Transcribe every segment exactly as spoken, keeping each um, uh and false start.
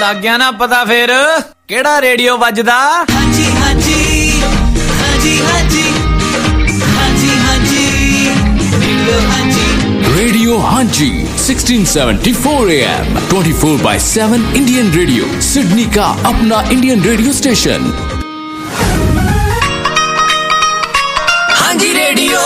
ਲੱਗ ਗਿਆ ਨਾ ਪਤਾ ਫਿਰ ਕਿਹੜਾ ਰੇਡੀਓ ਵੱਜਦਾ। ਹਾਂਜੀ ਹਾਂਜੀ ਹਾਂਜੀ ਹਾਂਜੀ ਹਾਂਜੀ ਹਾਂਜੀ ਰੇਡੀਓ ਹਾਂਜੀ ਰੇਡੀਓ ਹਾਂਜੀ sixteen seventy-four A M twenty-four by seven Indian radio Sydney का अपना इंडियन रेडियो स्टेशन। ਹਾਂਜੀ ਰੇਡੀਓ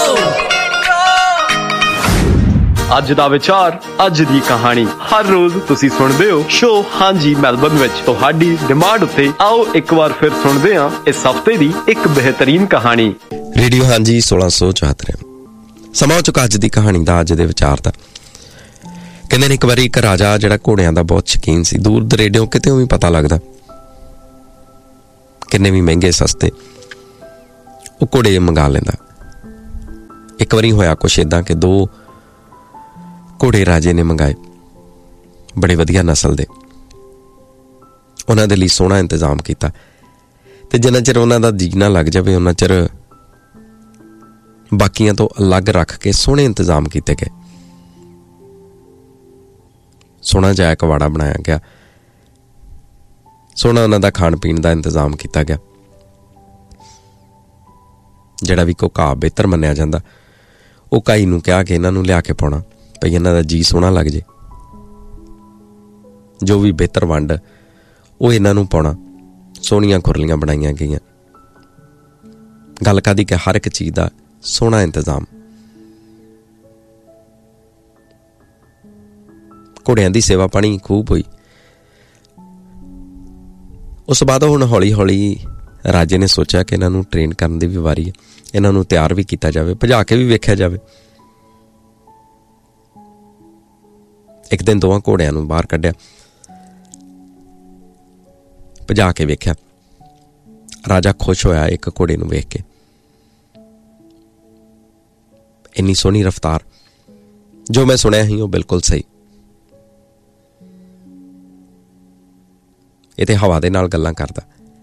ਅੱਜ ਦਾ ਵਿਚਾਰ ਅੱਜ ਦੀ ਕਹਾਣੀ ਹਰ ਰੋਜ਼ ਤੁਸੀਂ ਸੁਣਦੇ ਹੋ ਸ਼ੋ ਹਾਂਜੀ ਮੈਲਬਨ ਵਿੱਚ ਤੁਹਾਡੀ ਡਿਮਾਂਡ ਉੱਤੇ ਆਓ ਇੱਕ ਵਾਰ ਫਿਰ ਸੁਣਦੇ ਹਾਂ ਇਸ ਹਫ਼ਤੇ ਦੀ ਇੱਕ ਬਿਹਤਰੀਨ ਕਹਾਣੀ। ਰੇਡੀਓ ਹਾਂਜੀ ਸੋਲਾਂ ਸੌ ਚੁਹੱਤਰ ਸਮਾਂ ਹੋ ਚੁੱਕਾ ਅੱਜ ਦੀ ਕਹਾਣੀ ਦਾ, ਅੱਜ ਦੇ ਵਿਚਾਰ ਦਾ। ਕਹਿੰਦੇ ਨੇ ਇੱਕ ਵਾਰੀ ਇੱਕ ਰਾਜਾ ਜਿਹੜਾ ਘੋੜਿਆਂ ਦਾ ਬਹੁਤ ਸ਼ੌਕੀਨ ਸੀ, ਦੂਰ ਦਰੇਡਿਓਂ ਕਿਤੇ ਵੀ ਪਤਾ ਲੱਗਦਾ ਕਿੰਨੇ ਵੀ ਮਹਿੰਗੇ ਸਸਤੇ ਉਹ ਘੋੜੇ ਮੰਗਾ ਲੈਂਦਾ। ਇੱਕ ਵਾਰੀ ਹੋਇਆ ਕੁਛ ਏਦਾਂ ਕਿ ਦੋ ਘੋੜੇ ਰਾਜੇ ਨੇ ਮੰਗਾਏ, ਬੜੇ ਵਧੀਆ ਨਸਲ ਦੇ। ਉਹਨਾਂ ਦੇ ਲਈ ਸੋਹਣਾ ਇੰਤਜ਼ਾਮ ਕੀਤਾ ਤੇ ਜਿੰਨਾ ਚਿਰ ਉਹਨਾਂ ਦਾ ਜੀ ਨਾ ਲੱਗ ਜਾਵੇ ਉਹਨਾਂ ਚਿਰ ਬਾਕੀਆਂ ਤੋਂ ਅਲੱਗ ਰੱਖ ਕੇ ਸੋਹਣੇ ਇੰਤਜ਼ਾਮ ਕੀਤੇ ਗਏ। ਸੋਹਣਾ ਜਿਹਾ ਕਵਾੜਾ ਬਣਾਇਆ ਗਿਆ, ਸੋਹਣਾ ਉਹਨਾਂ ਦਾ ਖਾਣ ਪੀਣ ਦਾ ਇੰਤਜ਼ਾਮ ਕੀਤਾ ਗਿਆ। ਜਿਹੜਾ ਵੀ ਕੋਈ ਘਾਹ ਬਿਹਤਰ ਮੰਨਿਆ ਜਾਂਦਾ ਉਹ ਘਾਈ ਨੂੰ ਕਿਹਾ ਕਿ ਇਹਨਾਂ ਨੂੰ ਲਿਆ ਕੇ ਪਾਉਣਾ ਭਈ ਇਹਨਾਂ ਦਾ ਜੀ ਸੋਹਣਾ ਲੱਗ ਜੇ। ਜੋ ਵੀ ਬਿਹਤਰ ਵੰਡ ਉਹ ਇਹਨਾਂ ਨੂੰ ਪਾਉਣਾ। ਸੋਹਣੀਆਂ ਖੁਰਲੀਆਂ ਬਣਾਈਆਂ ਗਈਆਂ। ਗੱਲ ਕਾਹਦੀ ਕਿ ਹਰ ਇੱਕ ਚੀਜ਼ ਦਾ ਸੋਹਣਾ ਇੰਤਜ਼ਾਮ। ਘੋੜਿਆਂ ਦੀ ਸੇਵਾ ਪਾਣੀ ਖੂਬ ਹੋਈ। ਉਸ ਤੋਂ ਬਾਅਦ ਹੁਣ ਹੌਲੀ ਹੌਲੀ ਰਾਜੇ ਨੇ ਸੋਚਿਆ ਕਿ ਇਹਨਾਂ ਨੂੰ ਟ੍ਰੇਨ ਕਰਨ ਦੀ ਵੀ ਵਾਰੀ ਹੈ, ਇਹਨਾਂ ਨੂੰ ਤਿਆਰ ਵੀ ਕੀਤਾ ਜਾਵੇ, ਭਜਾ ਕੇ ਵੀ ਵੇਖਿਆ ਜਾਵੇ। ਇੱਕ ਦਿਨ ਦੋਵਾਂ ਘੋੜਿਆਂ ਨੂੰ ਬਾਹਰ ਕੱਢਿਆ, ਭਜਾ ਕੇ ਵੇਖਿਆ। ਰਾਜਾ ਖੁਸ਼ ਹੋਇਆ ਇੱਕ ਘੋੜੇ ਨੂੰ ਵੇਖ ਕੇ। ਇੰਨੀ ਸੋਹਣੀ ਰਫ਼ਤਾਰ, ਜੋ ਮੈਂ ਸੁਣਿਆ ਸੀ ਉਹ ਬਿਲਕੁਲ ਸਹੀ। ਇਹ ਤੇ ਹਵਾ ਦੇ ਨਾਲ ਗੱਲਾਂ ਕਰਦਾ।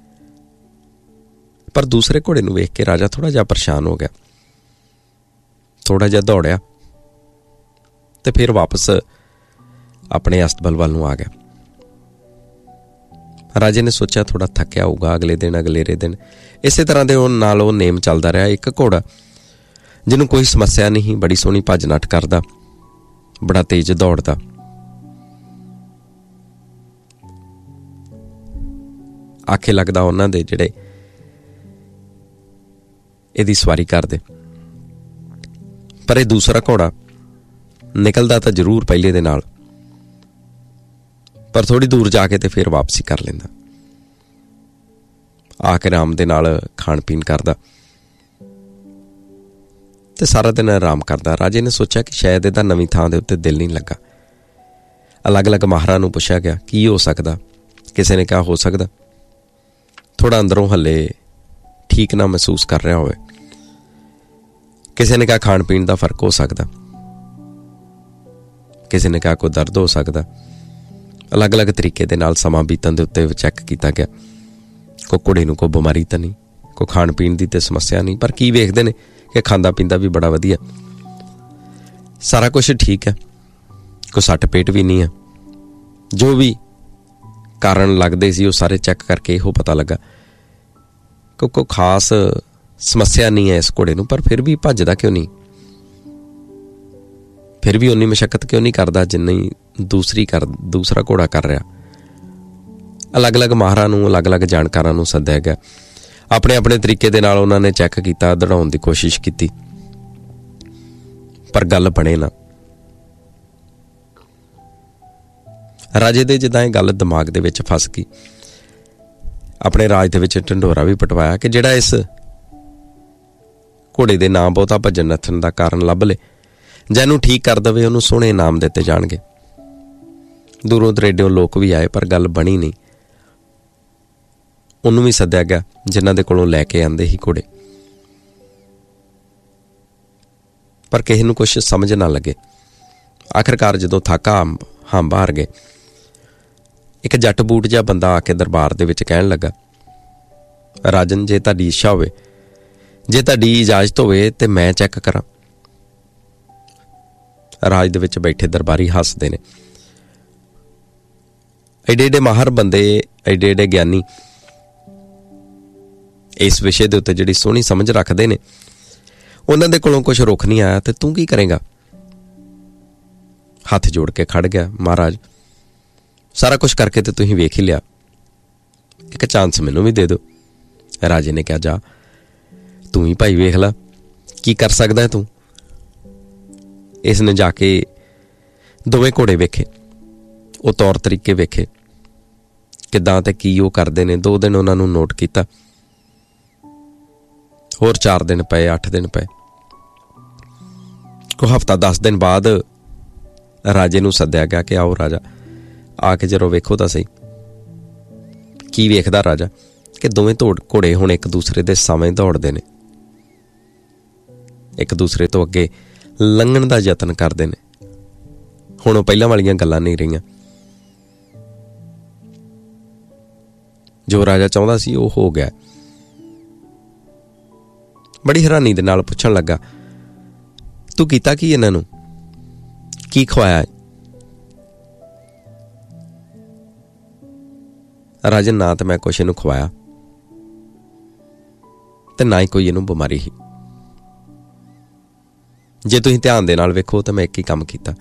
ਪਰ ਦੂਸਰੇ ਘੋੜੇ ਨੂੰ ਵੇਖ ਕੇ ਰਾਜਾ ਥੋੜਾ ਜਿਹਾ ਪਰੇਸ਼ਾਨ ਹੋ ਗਿਆ। ਥੋੜਾ ਜਿਹਾ ਦੌੜਿਆ ਤੇ ਫਿਰ ਵਾਪਸ ਆਪਣੇ ਅਸਤਬਲ ਵੱਲ ਨੂੰ ਆ ਗਿਆ। ਰਾਜੇ ਨੇ ਸੋਚਿਆ ਥੋੜਾ ਥੱਕਿਆ ਹੋਊਗਾ, ਅਗਲੇ ਦਿਨ ਅਗਲੇਰੇ ਦਿਨ ਇਸੇ ਤਰ੍ਹਾਂ ਦੇ ਉਹ ਨਾਲ ਉਹ ਨੇਮ ਚੱਲਦਾ ਰਿਹਾ। ਇੱਕ ਘੋੜਾ ਜਿਹਨੂੰ ਕੋਈ ਸਮੱਸਿਆ ਨਹੀਂ, ਬੜੀ ਸੋਹਣੀ ਭੱਜ ਨੱਠ ਕਰਦਾ, ਬੜਾ ਤੇਜ਼ ਦੌੜਦਾ। ਆਖੇ ਲੱਗਦਾ ਉਹਨਾਂ ਦੇ ਜਿਹੜੇ ਇਹਦੀ ਸਵਾਰੀ ਕਰਦੇ। ਪਰ ਇਹ ਦੂਸਰਾ ਘੋੜਾ ਨਿਕਲਦਾ ਤਾਂ ਜ਼ਰੂਰ ਪਹਿਲੇ ਦੇ ਨਾਲ, ਪਰ ਥੋੜੀ ਦੂਰ ਜਾ ਕੇ ਤੇ ਫਿਰ ਵਾਪਸੀ ਕਰ ਲੈਂਦਾ। ਆ ਕੇ ਆਰਾਮ ਦੇ ਨਾਲ ਖਾਣ ਪੀਣ ਕਰਦਾ ਤੇ ਸਾਰਾ ਦਿਨ ਆਰਾਮ ਕਰਦਾ। ਰਾਜੇ ਨੇ ਸੋਚਿਆ ਕਿ ਸ਼ਾਇਦ ਇਹਦਾ ਨਵੀਂ ਥਾਂ ਦੇ ਉੱਤੇ ਦਿਲ ਨਹੀਂ ਲੱਗਾ। ਅਲੱਗ-ਅਲੱਗ ਮਾਹਰਾਂ ਨੂੰ ਪੁੱਛਿਆ ਗਿਆ ਕੀ ਹੋ ਸਕਦਾ। ਕਿਸੇ ਨੇ ਕਿਹਾ ਹੋ ਸਕਦਾ ਥੋੜਾ ਅੰਦਰੋਂ ਹੱਲੇ ਠੀਕ ਨਾ ਮਹਿਸੂਸ ਕਰ ਰਿਹਾ ਹੋਵੇ। ਕਿਸੇ ਨੇ ਕਿਹਾ ਖਾਣ ਪੀਣ ਦਾ ਫਰਕ ਹੋ ਸਕਦਾ। ਕਿਸੇ ਨੇ ਕਿਹਾ ਕੋਈ ਦਰਦ ਹੋ ਸਕਦਾ। ਅਲੱਗ-ਅਲੱਗ ਤਰੀਕੇ ਦੇ ਨਾਲ ਸਮਾਂ ਬੀਤਣ ਦੇ ਉੱਤੇ ਚੈੱਕ ਕੀਤਾ ਗਿਆ। ਕੋਈ ਘੋੜੇ ਨੂੰ ਕੋਈ ਬਿਮਾਰੀ ਤਾਂ ਨਹੀਂ, ਕੋਈ ਖਾਣ ਪੀਣ ਦੀ ਤੇ ਸਮੱਸਿਆ ਨਹੀਂ। ਪਰ ਕੀ ਵੇਖਦੇ ਨੇ ਕਿ ਖਾਂਦਾ ਪੀਂਦਾ ਵੀ ਬੜਾ ਵਧੀਆ, ਸਾਰਾ ਕੁਛ ਠੀਕ ਹੈ, ਕੋਈ ਸੱਟ ਪੇਟ ਵੀ ਨਹੀਂ ਹੈ। ਜੋ ਵੀ ਕਾਰਨ ਲੱਗਦੇ ਸੀ ਉਹ ਸਾਰੇ ਚੈੱਕ ਕਰਕੇ ਇਹੋ ਪਤਾ ਲੱਗਾ ਕਿ ਕੋਈ ਖਾਸ ਸਮੱਸਿਆ ਨਹੀਂ ਹੈ ਇਸ ਘੋੜੇ ਨੂੰ। ਪਰ ਫਿਰ ਵੀ ਭੱਜਦਾ ਕਿਉਂ ਨਹੀਂ? ਫਿਰ ਵੀ ਉਨੀ ਮਸ਼ੱਕਤ ਕਿਉਂ ਨਹੀਂ ਕਰਦਾ ਜਿੰਨੀ ਦੂਸਰੀ ਕਰ ਦੂਸਰਾ ਘੋੜਾ ਕਰ ਰਿਹਾ? ਅਲੱਗ-ਅਲੱਗ ਮਾਹਰਾਂ ਨੂੰ, ਅਲੱਗ-ਅਲੱਗ ਜਾਣਕਾਰਾਂ ਨੂੰ ਸੱਦਿਆ ਗਿਆ। ਆਪਣੇ ਆਪਣੇ ਤਰੀਕੇ ਦੇ ਨਾਲ ਉਹਨਾਂ ਨੇ ਚੈੱਕ ਕੀਤਾ, ਦੜਾਉਣ ਦੀ ਕੋਸ਼ਿਸ਼ ਕੀਤੀ, ਪਰ ਗੱਲ ਬਣੇ ਨਾ। ਰਾਜੇ ਦੇ ਜਿੱਦਾਂ ਇਹ ਗੱਲ ਦਿਮਾਗ ਦੇ ਵਿੱਚ ਫਸ ਗਈ, ਆਪਣੇ ਰਾਜ ਦੇ ਵਿੱਚ ਢੰਡੋਰਾ ਵੀ ਪਟਵਾਇਆ ਕਿ ਜਿਹੜਾ ਇਸ ਘੋੜੇ ਦੇ ਨਾਂ ਬਹੁਤਾ ਭੱਜਣ ਨੱਠਣ ਦਾ ਕਾਰਨ ਲੱਭ ਲੇ ਜਾਂ ਇਹਨੂੰ ਠੀਕ ਕਰ ਦੇਵੇ, ਉਹਨੂੰ ਸੋਹਣੇ ਇਨਾਮ ਦਿੱਤੇ ਜਾਣਗੇ। ਦੂਰੋਂ ਦਰੇਡਿਓਂ ਲੋਕ ਵੀ ਆਏ ਪਰ ਗੱਲ ਬਣੀ ਨਹੀਂ। ਉਹਨੂੰ ਵੀ ਸੱਦਿਆ ਗਿਆ ਜਿਨ੍ਹਾਂ ਦੇ ਕੋਲੋਂ ਲੈ ਕੇ ਆਉਂਦੇ ਸੀ ਘੋੜੇ, ਪਰ ਕਿਸੇ ਨੂੰ ਕੁਛ ਸਮਝ ਨਾ ਲੱਗੇ। ਆਖਿਰਕਾਰ ਜਦੋਂ ਥਾਕਾ ਹੰਬ ਹਾਰ ਗਏ, ਇੱਕ ਜੱਟ ਬੂਟ ਜਿਹਾ ਬੰਦਾ ਆ ਕੇ ਦਰਬਾਰ ਦੇ ਵਿੱਚ ਕਹਿਣ ਲੱਗਾ, ਰਾਜਨ ਜੇ ਤੁਹਾਡੀ ਇੱਛਾ ਹੋਵੇ, ਜੇ ਤੁਹਾਡੀ ਇਜਾਜ਼ਤ ਹੋਵੇ ਤੇ ਮੈਂ ਚੈੱਕ ਕਰਾਂ। ਰਾਜ ਦੇ ਵਿੱਚ ਬੈਠੇ ਦਰਬਾਰੀ ਹੱਸਦੇ ਨੇ। ਐਡੇ ਐਡੇ ਮਾਹਰ ਬੰਦੇ, ਐਡੇ ਐਡੇ ਗਿਆਨੀ ਇਸ ਵਿਸ਼ੇ ਦੇ ਉੱਤੇ ਜਿਹੜੀ ਸੋਹਣੀ ਸਮਝ ਰੱਖਦੇ ਨੇ, ਉਹਨਾਂ ਦੇ ਕੋਲੋਂ ਕੁਛ ਰੁੱਖ ਨਹੀਂ ਆਇਆ ਤੇ ਤੂੰ ਕੀ ਕਰੇਗਾ? ਹੱਥ ਜੋੜ ਕੇ ਖੜ ਗਿਆ, ਮਹਾਰਾਜ ਸਾਰਾ ਕੁਛ ਕਰਕੇ ਤੇ ਤੁਸੀਂ ਵੇਖ ਹੀ ਲਿਆ, ਇੱਕ ਚਾਂਸ ਮੈਨੂੰ ਵੀ ਦੇ ਦਿਓ। ਰਾਜੇ ਨੇ ਕਿਹਾ, ਜਾ ਤੂੰ ਹੀ ਭਾਈ ਵੇਖ ਲਾ ਕੀ ਕਰ ਸਕਦਾ ਤੂੰ। ਇਸ ਨੇ ਜਾ ਕੇ ਦੋਵੇਂ ਘੋੜੇ ਵੇਖੇ, ਉਹ ਤੌਰ ਤਰੀਕੇ ਵੇਖੇ ਕਿੱਦਾਂ ਤੇ ਕੀ ਉਹ ਕਰਦੇ ਨੇ। ਦੋ ਦਿਨ ਉਹਨਾਂ ਨੂੰ ਨੋਟ ਕੀਤਾ, ਹੋਰ ਚਾਰ ਦਿਨ ਪਏ, ਅੱਠ ਦਿਨ ਪਏ। ਕੋ ਹਫ਼ਤਾ ਦਸ ਦਿਨ ਬਾਅਦ ਰਾਜੇ ਨੂੰ ਸੱਦਿਆ ਗਿਆ ਕਿ ਆਓ ਰਾਜਾ, ਆ ਕੇ ਜਦੋਂ ਵੇਖੋ ਤਾਂ ਸਹੀ। ਕੀ ਵੇਖਦਾ ਰਾਜਾ? ਕਿ ਦੋਵੇਂ ਧੋੜ ਘੋੜੇ ਹੁਣ ਇੱਕ ਦੂਸਰੇ ਦੇ ਸਾਹਮਣੇ ਦੌੜਦੇ ਨੇ, ਇੱਕ ਦੂਸਰੇ ਤੋਂ ਅੱਗੇ ਲੰਘਣ ਦਾ ਯਤਨ ਕਰਦੇ ਨੇ। ਹੁਣ ਉਹ ਪਹਿਲਾਂ ਵਾਲੀਆਂ ਗੱਲਾਂ ਨਹੀਂ ਰਹੀਆਂ। ਜੋ ਰਾਜਾ ਚਾਹੁੰਦਾ ਸੀ ਉਹ ਹੋ ਗਿਆ। ਬੜੀ ਹੈਰਾਨੀ ਦੇ ਨਾਲ ਪੁੱਛਣ ਲੱਗਾ, ਤੂੰ ਕੀਤਾ ਕੀ ਇਹਨਾਂ ਨੂੰ? ਕੀ ਖਵਾਇਆ? ਰਾਜਨ, ਨਾ ਤਾਂ ਮੈਂ ਕੁਛ ਇਹਨੂੰ ਖਵਾਇਆ ਤੇ ਨਾ ਹੀ ਕੋਈ ਇਹਨੂੰ ਬਿਮਾਰੀ ਸੀ। ਜੇ ਤੁਸੀਂ ਧਿਆਨ ਦੇ ਨਾਲ ਵੇਖੋ ਤਾਂ ਮੈਂ ਇੱਕ ਹੀ ਕੰਮ ਕੀਤਾ,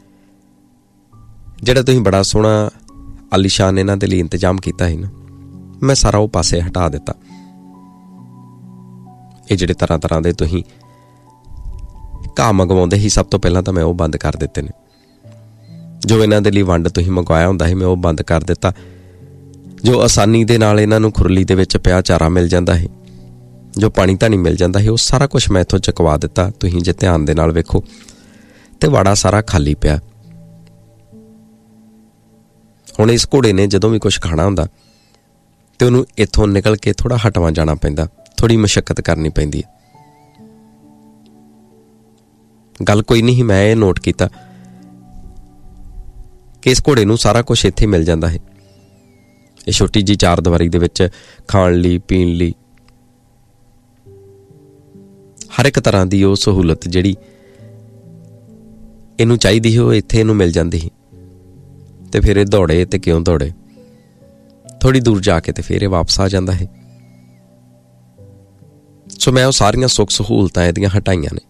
ਜਿਹੜਾ ਤੁਸੀਂ ਬੜਾ ਸੋਹਣਾ ਆਲੀਸ਼ਾਨ ਇਹਨਾਂ ਦੇ ਲਈ ਇੰਤਜ਼ਾਮ ਕੀਤਾ ਸੀ ਨਾ, ਮੈਂ ਸਾਰਾ ਉਹ ਪਾਸੇ ਹਟਾ ਦਿੱਤਾ। ਇਹ ਜਿਹੜੇ ਤਰ੍ਹਾਂ ਤਰ੍ਹਾਂ ਦੇ ਤੁਸੀਂ ਘਾਹ ਮੰਗਵਾਉਂਦੇ ਸੀ, ਸਭ ਤੋਂ ਪਹਿਲਾਂ ਤਾਂ ਮੈਂ ਉਹ ਬੰਦ ਕਰ ਦਿੱਤੇ ਨੇ। ਜੋ ਇਹਨਾਂ ਦੇ ਲਈ ਵੰਡ ਤੁਸੀਂ ਮੰਗਵਾਇਆ ਹੁੰਦਾ ਸੀ, ਮੈਂ ਉਹ ਬੰਦ ਕਰ ਦਿੱਤਾ। ਜੋ ਆਸਾਨੀ ਦੇ ਨਾਲ ਇਹਨਾਂ ਨੂੰ ਖੁਰਲੀ ਦੇ ਵਿੱਚ ਪਿਆ ਚਾਰਾ ਮਿਲ ਜਾਂਦਾ ਹੈ, ਜੋ ਪਾਣੀ ਧਾਣੀ ਮਿਲ ਜਾਂਦਾ ਹੈ, ਉਹ ਸਾਰਾ ਕੁਛ ਮੈਂ ਇੱਥੋਂ ਚੁਕਵਾ ਦਿੱਤਾ। ਤੁਸੀਂ ਜੇ ਧਿਆਨ ਦੇ ਨਾਲ ਵੇਖੋ ਤੇ ਵਾੜਾ ਸਾਰਾ ਖਾਲੀ ਪਿਆ। ਹੁਣ ਇਸ ਘੋੜੇ ਨੇ ਜਦੋਂ ਵੀ ਕੁਛ ਖਾਣਾ ਹੁੰਦਾ ਤੇ ਉਹਨੂੰ ਇੱਥੋਂ ਨਿਕਲ ਕੇ ਥੋੜਾ ਹਟਵਾ ਜਾਣਾ ਪੈਂਦਾ, ਥੋੜੀ ਮੁਸ਼ੱਕਤ ਕਰਨੀ ਪੈਂਦੀ ਹੈ। ਗੱਲ ਕੋਈ ਨਹੀਂ, ਮੈਂ ਇਹ ਨੋਟ ਕੀਤਾ ਕਿ ਇਸ ਘੋੜੇ ਨੂੰ ਸਾਰਾ ਕੁਛ ਇੱਥੇ ਮਿਲ ਜਾਂਦਾ ਹੈ। ਇਹ ਛੋਟੀ ਜਿਹੀ ਚਾਰ ਦੀਵਾਰੀ ਦੇ ਵਿੱਚ ਖਾਣ ਲਈ, ਪੀਣ ਲਈ, ਹਰ ਇੱਕ ਤਰ੍ਹਾਂ ਦੀ ਉਹ ਸਹੂਲਤ ਜਿਹੜੀ ਇਹਨੂੰ ਚਾਹੀਦੀ ਸੀ ਉਹ ਇੱਥੇ ਇਹਨੂੰ ਮਿਲ ਜਾਂਦੀ ਸੀ। ਤੇ ਫਿਰ ਇਹ ਦੌੜੇ ਤੇ ਕਿਉਂ ਦੌੜੇ? ਥੋੜੀ ਦੂਰ ਜਾ ਕੇ ਤੇ ਫਿਰ ਇਹ ਵਾਪਸ ਆ ਜਾਂਦਾ ਹੈ। ਸੋ ਮੈਂ ਉਹ ਸਾਰੀਆਂ ਸੁੱਖ ਸਹੂਲਤਾਂ ਇਹਦੀਆਂ ਹਟਾਈਆਂ ਨੇ।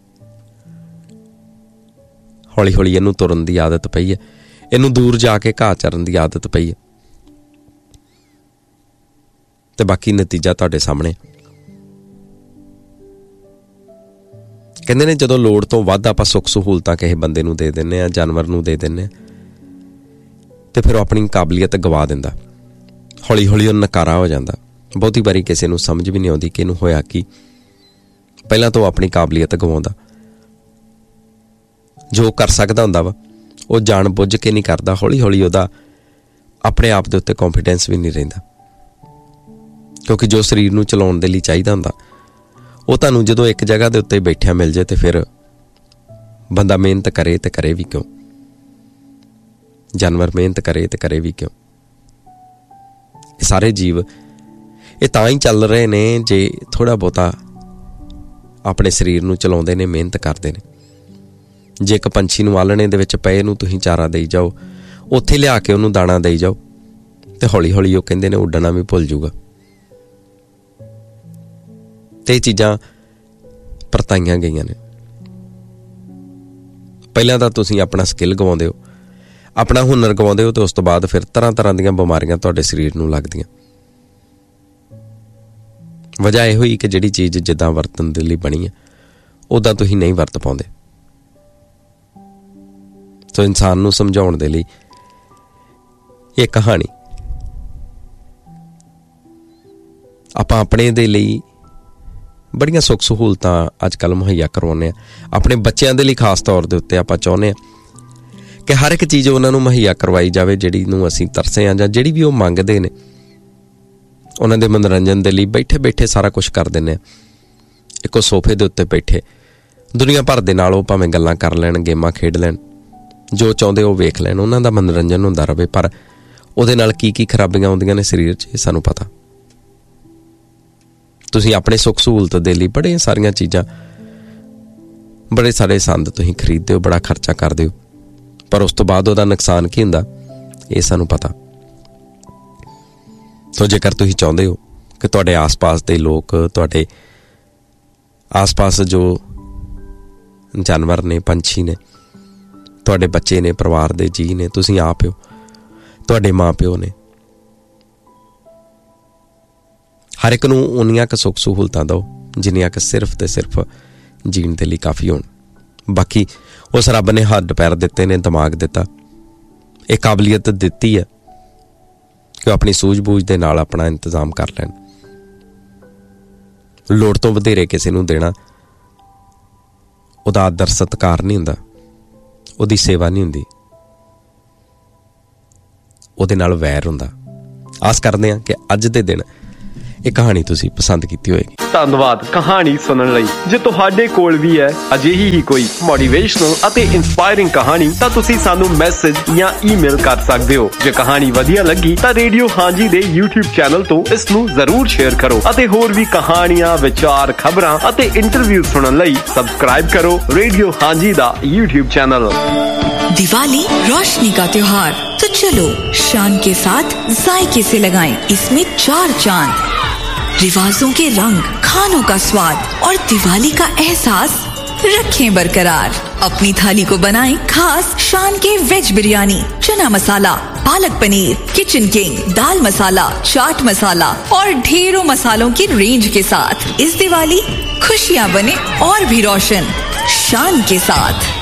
ਹੌਲੀ ਹੌਲੀ ਇਹਨੂੰ ਤੁਰਨ ਦੀ ਆਦਤ ਪਈ ਹੈ, ਇਹਨੂੰ ਦੂਰ ਜਾ ਕੇ ਘਾਹ ਚਰਨ ਦੀ ਆਦਤ ਪਈ ਹੈ। ਤੇ ਬਾਕੀ ਨਤੀਜਾ ਤੁਹਾਡੇ ਸਾਹਮਣੇ। ਕਹਿੰਦੇ ਨੇ ਜਦੋਂ ਲੋੜ ਤੋਂ ਵੱਧ ਆਪਾਂ ਸੁੱਖ ਸਹੂਲਤਾਂ ਕਿਸੇ ਬੰਦੇ ਨੂੰ ਦੇ ਦਿੰਦੇ ਹਾਂ, ਜਾਨਵਰ ਨੂੰ ਦੇ ਦਿੰਦੇ ਹਾਂ, ਤੇ ਫਿਰ ਉਹ ਆਪਣੀ ਕਾਬਲੀਅਤ ਗਵਾ ਦਿੰਦਾ। ਹੌਲੀ ਹੌਲੀ ਉਹ ਨਕਾਰਾ ਹੋ ਜਾਂਦਾ। ਬਹੁਤੀ ਵਾਰੀ ਕਿਸੇ ਨੂੰ ਸਮਝ ਵੀ ਨਹੀਂ ਆਉਂਦੀ ਕਿ ਇਹਨੂੰ ਹੋਇਆ ਕੀ। ਪਹਿਲਾਂ ਤਾਂ ਉਹ ਆਪਣੀ ਕਾਬਲੀਅਤ ਗਵਾਉਂਦਾ। ਜੋ ਕਰ ਸਕਦਾ ਹੁੰਦਾ ਵਾ ਉਹ ਜਾਣ ਬੁੱਝ ਕੇ ਨਹੀਂ ਕਰਦਾ। ਹੌਲੀ ਹੌਲੀ ਉਹਦਾ ਆਪਣੇ ਆਪ ਦੇ ਉੱਤੇ ਕੌਨਫੀਡੈਂਸ ਵੀ ਨਹੀਂ ਰਹਿੰਦਾ, ਕਿਉਂਕਿ ਜੋ ਸਰੀਰ ਨੂੰ ਚਲਾਉਣ ਦੇ ਲਈ ਚਾਹੀਦਾ ਹੁੰਦਾ ਉਹ ਤੁਹਾਨੂੰ ਜਦੋਂ ਇੱਕ ਜਗ੍ਹਾ ਦੇ ਉੱਤੇ ਬੈਠਿਆ ਮਿਲ ਜਾਏ ਤੇ ਫਿਰ ਬੰਦਾ ਮਿਹਨਤ ਕਰੇ ਤੇ ਕਰੇ ਵੀ ਕਿਉਂ? ਜਾਨਵਰ ਮਿਹਨਤ ਕਰੇ ਤੇ ਕਰੇ ਵੀ ਕਿਉਂ? ਇਹ ਸਾਰੇ ਜੀਵ ਇਹ ਤਾਂ ਹੀ ਚੱਲ ਰਹੇ ਨੇ ਜੇ ਥੋੜ੍ਹਾ ਬਹੁਤਾ ਆਪਣੇ ਸਰੀਰ ਨੂੰ ਚਲਾਉਂਦੇ ਨੇ, ਮਿਹਨਤ ਕਰਦੇ ਨੇ। ਜੇ ਇੱਕ ਪੰਛੀ ਨੂੰ ਆਲਣੇ ਦੇ ਵਿੱਚ ਪਏ ਨੂੰ ਤੁਸੀਂ ਚਾਰਾ ਦੇਈ ਜਾਓ, ਉੱਥੇ ਲਿਆ ਕੇ ਉਹਨੂੰ ਦਾਣਾ ਦੇਈ ਜਾਓ, ਤੇ ਹੌਲੀ ਹੌਲੀ ਉਹ ਕਹਿੰਦੇ ਨੇ ਉੱਡਣਾ ਵੀ ਭੁੱਲ ਜੂਗਾ। ਤੇ ਇਹ ਚੀਜ਼ਾਂ ਪਰਤਾਈਆਂ ਗਈਆਂ ਨੇ। ਪਹਿਲਾਂ ਤਾਂ ਤੁਸੀਂ ਆਪਣਾ ਸਕਿੱਲ ਗਵਾਉਂਦੇ ਹੋ, ਆਪਣਾ ਹੁਨਰ ਗਵਾਉਂਦੇ ਹੋ, ਤੇ ਉਸ ਤੋਂ ਬਾਅਦ ਫਿਰ ਤਰ੍ਹਾਂ ਤਰ੍ਹਾਂ ਦੀਆਂ ਬਿਮਾਰੀਆਂ ਤੁਹਾਡੇ ਸਰੀਰ ਨੂੰ ਲੱਗਦੀਆਂ। ਵਜ੍ਹਾ ਇਹੋ ਹੀ ਕਿ ਜਿਹੜੀ ਚੀਜ਼ ਜਿੱਦਾਂ ਵਰਤਣ ਦੇ ਲਈ ਬਣੀ ਹੈ ਉੱਦਾਂ ਤੁਸੀਂ ਨਹੀਂ ਵਰਤ ਪਾਉਂਦੇ। ਸੋ ਇਨਸਾਨ ਨੂੰ ਸਮਝਾਉਣ ਦੇ ਲਈ ਇਹ ਕਹਾਣੀ ਆਪਾਂ ਆਪਣੇ ਦੇ ਲਈ ਬੜੀਆਂ ਸੁੱਖ ਸਹੂਲਤਾਂ ਅੱਜ ਕੱਲ੍ਹ ਮੁਹੱਈਆ ਕਰਵਾਉਂਦੇ ਹਾਂ। ਆਪਣੇ ਬੱਚਿਆਂ ਦੇ ਲਈ ਖਾਸ ਤੌਰ ਦੇ ਉੱਤੇ ਆਪਾਂ ਚਾਹੁੰਦੇ ਹਾਂ ਕਿ ਹਰ ਇੱਕ ਚੀਜ਼ ਉਹਨਾਂ ਨੂੰ ਮੁਹੱਈਆ ਕਰਵਾਈ ਜਾਵੇ ਜਿਹੜੀ ਨੂੰ ਅਸੀਂ ਤਰਸੇ ਹਾਂ, ਜਾਂ ਜਿਹੜੀ ਵੀ ਉਹ ਮੰਗਦੇ ਨੇ। ਉਹਨਾਂ ਦੇ ਮਨੋਰੰਜਨ ਦੇ ਲਈ ਬੈਠੇ ਬੈਠੇ ਸਾਰਾ ਕੁਛ ਕਰ ਦਿੰਦੇ ਹਾਂ। ਇੱਕੋ ਸੋਫੇ ਦੇ ਉੱਤੇ ਬੈਠੇ ਦੁਨੀਆ ਭਰ ਦੇ ਨਾਲ ਉਹ ਭਾਵੇਂ ਗੱਲਾਂ ਕਰ ਲੈਣ, ਗੇਮਾਂ ਖੇਡ ਲੈਣ, ਜੋ ਚਾਹੁੰਦੇ ਉਹ ਵੇਖ ਲੈਣ, ਉਹਨਾਂ ਦਾ ਮਨੋਰੰਜਨ ਹੁੰਦਾ ਰਹੇ। ਪਰ ਉਹਦੇ ਨਾਲ ਕੀ ਕੀ ਖਰਾਬੀਆਂ ਆਉਂਦੀਆਂ ਨੇ ਸਰੀਰ 'ਚ, ਇਹ ਸਾਨੂੰ ਪਤਾ। ਤੁਸੀਂ ਆਪਣੇ ਸੁੱਖ ਸਹੂਲਤ ਦੇ ਲਈ ਬੜੇ ਸਾਰੀਆਂ ਚੀਜ਼ਾਂ, ਬੜੇ ਸਾਰੇ ਸੰਦ ਤੁਸੀਂ ਖਰੀਦਦੇ ਹੋ, ਬੜਾ ਖਰਚਾ ਕਰਦੇ ਹੋ, ਪਰ ਉਸ ਤੋਂ ਬਾਅਦ ਉਹਦਾ ਨੁਕਸਾਨ ਕੀ ਹੁੰਦਾ ਇਹ ਸਾਨੂੰ ਪਤਾ। ਸੋ ਜੇਕਰ ਤੁਸੀਂ ਚਾਹੁੰਦੇ ਹੋ ਕਿ ਤੁਹਾਡੇ ਆਸ-ਪਾਸ ਦੇ ਲੋਕ, ਤੁਹਾਡੇ ਆਸ-ਪਾਸ ਜੋ ਜਾਨਵਰ ਨੇ, ਪੰਛੀ ਨੇ, ਤੁਹਾਡੇ ਬੱਚੇ ਨੇ, ਪਰਿਵਾਰ ਦੇ ਜੀਅ ਨੇ, ਤੁਸੀਂ ਆਪ ਹੋ, ਤੁਹਾਡੇ ਮਾਂ ਪਿਓ ਨੇ, ਹਰ ਇੱਕ ਨੂੰ ਉਨੀਆਂ ਕੁ ਸੁੱਖ ਸਹੂਲਤਾਂ ਦਿਓ ਜਿੰਨੀਆਂ ਕਿ ਸਿਰਫ ਤੇ ਸਿਰਫ ਜੀਣ ਦੇ ਲਈ ਕਾਫੀ ਹੋਣ। ਬਾਕੀ ਉਸ ਰੱਬ ਨੇ ਹੱਥ ਪੈਰ ਦਿੱਤੇ ਨੇ, ਦਿਮਾਗ ਦਿੱਤਾ, ਇਹ ਕਾਬਲੀਅਤ ਦਿੱਤੀ ਹੈ ਕਿ ਉਹ ਆਪਣੀ ਸੂਝ-ਬੂਝ ਦੇ ਨਾਲ ਆਪਣਾ ਇੰਤਜ਼ਾਮ ਕਰ ਲੈਣ। ਲੋੜ ਤੋਂ ਵਧੇਰੇ ਕਿਸੇ ਨੂੰ ਦੇਣਾ ਉਹਦਾ ਆਦਰ ਸਤਿਕਾਰ ਨਹੀਂ ਹੁੰਦਾ, ਉਹਦੀ ਸੇਵਾ ਨਹੀਂ ਹੁੰਦੀ, ਉਹਦੇ ਨਾਲ ਵੈਰ ਹੁੰਦਾ। ਆਸ ਕਰਦੇ ਹਾਂ ਕਿ ਅੱਜ ਦੇ ਦਿਨ ਇਹ ਕਹਾਣੀ ਤੁਸੀਂ ਪਸੰਦ ਕੀਤੀ ਹੋਏਗੀ। ਧੰਨਵਾਦ ਕਹਾਣੀ ਸੁਣਨ ਲਈ। ਜੇ ਤੁਹਾਡੇ ਕੋਲ ਵੀ ਹੈ ਅਜਿਹੀ ਹੀ ਕੋਈ ਮੋਟੀਵੇਸ਼ਨਲ ਅਤੇ ਇੰਸਪਾਇਰਿੰਗ ਕਹਾਣੀ ਤਾਂ ਤੁਸੀਂ ਸਾਨੂੰ ਮੈਸੇਜ ਜਾਂ ਈਮੇਲ ਕਰ ਸਕਦੇ ਹੋ। ਜੇ ਕਹਾਣੀ ਵਧੀਆ ਲੱਗੀ ਤਾਂ ਰੇਡੀਓ ਹਾਂਜੀ ਦੇ YouTube ਚੈਨਲ ਤੋਂ ਇਸ ਨੂੰ ਜ਼ਰੂਰ ਸ਼ੇਅਰ ਕਰੋ ਅਤੇ ਹੋਰ ਵੀ ਕਹਾਣੀਆਂ, ਵਿਚਾਰ, ਖਬਰਾਂ ਅਤੇ ਇੰਟਰਵਿਊ ਸੁਣਨ ਲਈ ਸਬਸਕ੍ਰਾइब ਕरो रेडियो हांजी दा YouTube चैनल। दिवाली रोशनी का त्योहार, तो चलो शान के साथ जायके से लगाएं इसमें चार चांद। रिवाजों के रंग, खानों का स्वाद और दिवाली का एहसास रखें बरकरार। अपनी थाली को बनाएं खास शान के वेज बिरयानी, चना मसाला, पालक पनीर, किचन किंग, दाल मसाला, चाट मसाला और ढेरों मसालों की रेंज के साथ। इस दिवाली खुशियां बने और भी रोशन शान के साथ।